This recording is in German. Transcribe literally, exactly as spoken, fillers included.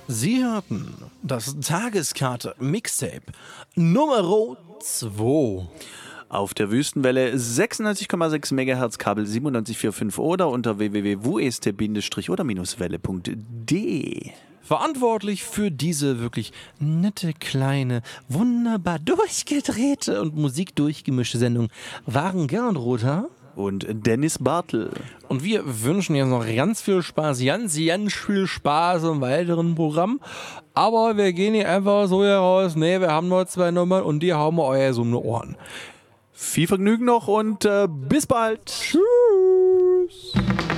Sie hörten das Tageskarte Mixtape Nummer zwei. Auf der Wüstenwelle sechsundneunzig Komma sechs Megahertz, Kabel siebenundneunzig Komma vierundvierzig oder unter w w w punkt w e s t oder welle punkt de. Verantwortlich für diese wirklich nette, kleine, wunderbar durchgedrehte und Musik durchgemischte Sendung waren Gernot Rother und Dennis Bartel. Und wir wünschen jetzt noch ganz viel Spaß, ganz, ganz viel Spaß im weiteren Programm. Aber wir gehen hier einfach so hier raus. Nee, wir haben nur zwei Nummern und die hauen wir euer so um die Ohren. Viel Vergnügen noch und äh, bis bald. Tschüss.